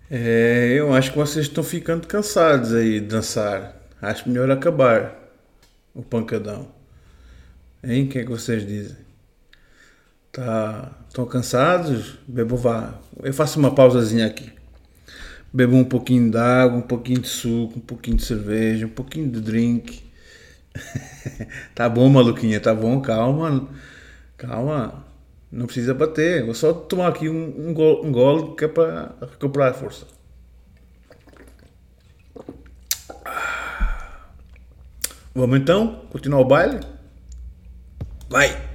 Eu acho que vocês estão ficando cansados aí de dançar. Acho melhor acabar o pancadão. Hein? O que é que vocês dizem? Estão cansados? Bebo vá. Eu faço uma pausazinha aqui. Bebo um pouquinho de água, um pouquinho de suco, um pouquinho de cerveja, um pouquinho de drink. Tá bom, maluquinha, tá bom, calma. Calma. Não precisa bater. Vou só tomar aqui um gole que é para recuperar a força. Vamos então? Continuar o baile? Vai!